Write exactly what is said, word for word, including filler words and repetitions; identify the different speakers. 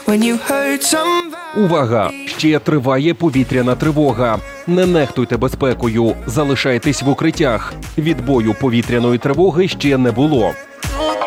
Speaker 1: when you hurt somebody.
Speaker 2: Увага! Ще триває повітряна тривога. Не нехтуйте безпекою, залишайтесь в укриттях. Відбою повітряної тривоги ще не було.